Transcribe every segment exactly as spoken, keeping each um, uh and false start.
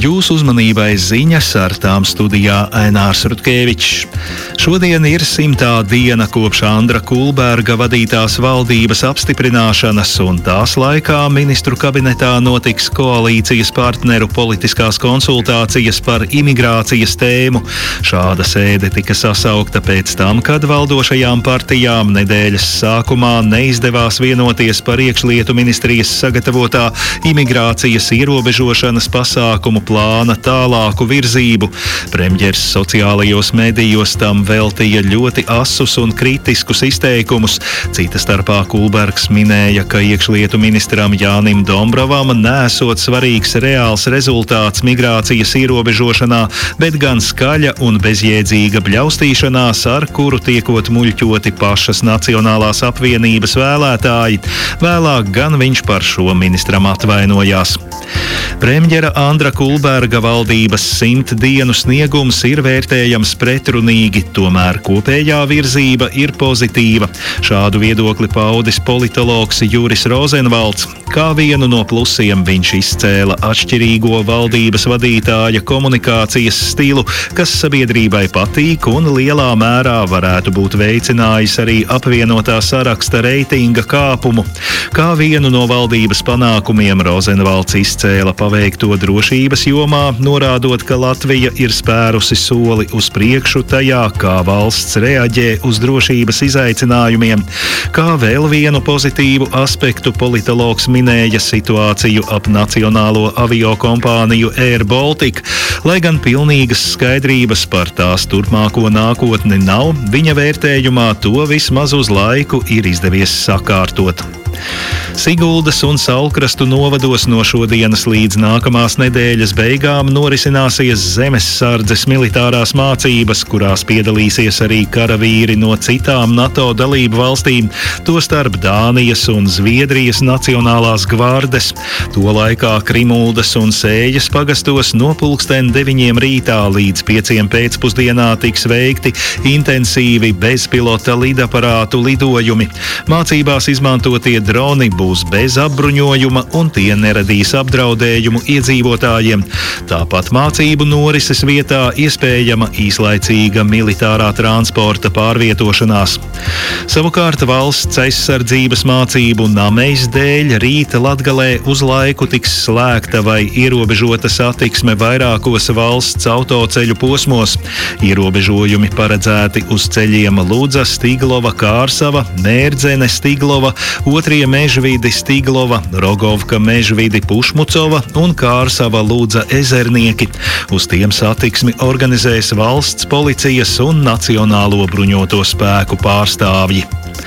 Jūsu uzmanībai ziņas, ar tām studijā Ainārs Rutkevičs. Šodien ir simtā diena kopš Andra Kulberga vadītās valdības apstiprināšanas, un tās laikā ministru kabinetā notiks koalīcijas partneru politiskās konsultācijas par imigrācijas tēmu. Šāda sēde tika sasaukta pēc tam, kad valdošajām partijām nedēļas sākumā neizdevās vienoties par iekšlietu ministrijas sagatavotā imigrācijas ierobežošanas pasākumu plāna tālāku virzību. Premjers sociālajos medijos tam veltīja ļoti asus un kritiskus izteikumus. Cita starpā Kulbergs minēja, ka iekšlietu ministram Jānim Dombrovam nesot svarīgs reāls rezultāts migrācijas ierobežošanā, bet gan skaļa un bezjēdzīga bļaustīšanās, ar kuru tiekot muļķoti pašas Nacionālās apvienības vēlētāji. Vēlāk gan viņš par šo ministram atvainojās. Premjera Andra Kulberga valdības simt dienu sniegums ir vērtējams pretrunīgi, tomēr kopējā virzība ir pozitīva. Šādu viedokli paudis politologs Juris Rozenvalds. Kā vienu no plusiem viņš izcēla atšķirīgo valdības vadītāja komunikācijas stilu, kas sabiedrībai patīk un lielā mērā varētu būt veicinājis arī apvienotā saraksta reitinga kāpumu. Kā vienu no valdības panākumiem Rozenvalds izcēla paveikto drošības jomā, norādot, ka Latvija ir spērusi soli uz priekšu tajā, kā valsts reaģē uz drošības izaicinājumiem. Kā vēl vienu pozitīvu aspektu politologs minēja situāciju ap nacionālo aviokompāniju Air Baltica. Lai gan pilnīgas skaidrības par tās turpmāko nākotni nav, viņa vērtējumā to vismaz uz laiku ir izdevies sakārtot. Siguldas un Saulkrastu novados no šodienas līdz nākamās nedēļas beigām norisināsies zemessardzes militārās mācības, kurās piedalīsies arī karavīri no citām NATO dalību valstīm, tostarp Dānijas un Zviedrijas Nacionālās gvardes. To laikā Krimuldas un Sējas pagastos no pulksten deviņiem rītā līdz pieciem pēcpusdienā tiks veikti intensīvi bezpilota lidaparātu lidojumi. Mācībās izmantotie droni būs bez apbruņojuma un tie neradīs apdraudējumu iedzīvotājiem. Tāpat mācību norises vietā iespējama īslaicīga militārā transporta pārvietošanās. Savukārt valsts aizsardzības mācību namejas dēļ rīta Latgalē uz laiku tiks slēgta vai ierobežota satiksme vairākos valsts autoceļu posmos. Ierobežojumi paredzēti uz ceļiem Ludza, Stiglova, Kārsava, Mērdzene, Stiglova, Otrie Mežvidi, Stiglova, Rogovka, Mežvidi, Pušmucova un Kārsava, Ludza, Ezernieki. Uz tiem satiksmi organizēs valsts policijas un Nacionālo bruņoto spēku pārstāvji.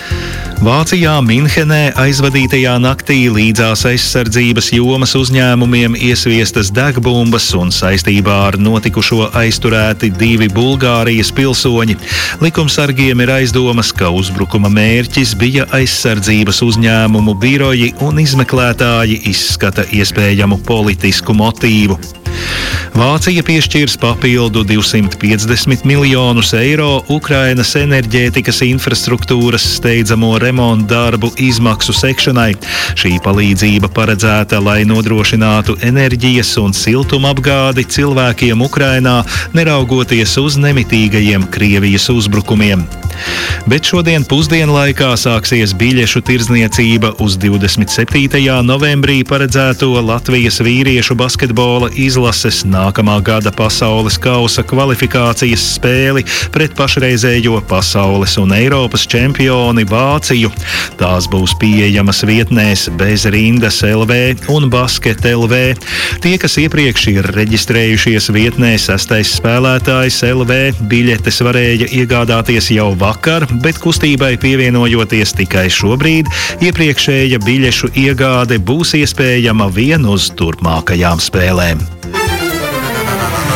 Vācijā Minhenē aizvadītajā naktī līdzās aizsardzības jomas uzņēmumiem iesviestas degbumbas un saistībā ar notikušo aizturēti divi Bulgārijas pilsoņi. Likumsargiem ir aizdomas, ka uzbrukuma mērķis bija aizsardzības uzņēmumu biroji un izmeklētāji izskata iespējamu politisku motīvu. Vācija piešķirs papildu divsimt piecdesmit miljonus eiro Ukrainas enerģētikas infrastruktūras steidzamo remontu darbu izmaksu sekšanai. Šī palīdzība paredzēta, lai nodrošinātu enerģijas un siltumapgādi cilvēkiem Ukrainā, neraugoties uz nemitīgajiem Krievijas uzbrukumiem. Bet šodien pusdienlaikā sāksies biļešu tirdzniecība uz divdesmit septītajā novembrī paredzēto Latvijas vīriešu basketbola izlases nākamā gada pasaules kausa kvalifikācijas spēli pret pašreizējo pasaules un Eiropas čempioni Vāciju. Tās būs pieejamas vietnēs Bezrindas L V un Basket L V. Tie, kas iepriekš ir reģistrējušies vietnē Sestais spēlētājs L V, biļetes varēja iegādāties jau vakar, bet kustībai pievienojoties tikai šobrīd, iepriekšēja biļešu iegāde būs iespējama vien uz turpmākajām spēlēm.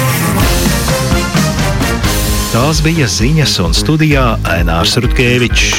Tās bija ziņas, un studijā Ainārs Rutkevičs.